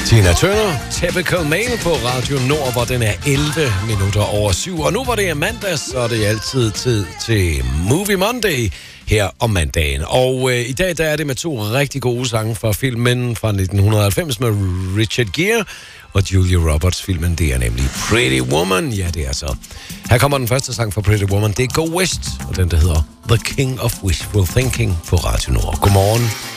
Tina Turner, Typical Male på Radio Nord, hvor den er 7:11. Og nu hvor det er mandag, så er det altid tid til Movie Monday her om mandagen. Og i dag der er det med 2 rigtig gode sange fra filmen fra 1990 med Richard Gere og Julia Roberts. Filmen, det er nemlig Pretty Woman. Ja, det er så. Her kommer den første sang fra Pretty Woman. Det er Go West, og den der hedder The King of Wishful Thinking på Radio Nord. Godmorgen.